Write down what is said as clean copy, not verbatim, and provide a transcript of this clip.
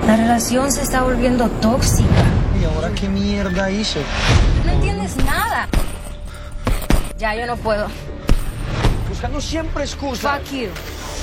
La relación se está volviendo tóxica. ¿Y ahora qué mierda hice? No entiendes nada. Ya, yo no puedo. Buscando siempre excusas. Fuck you.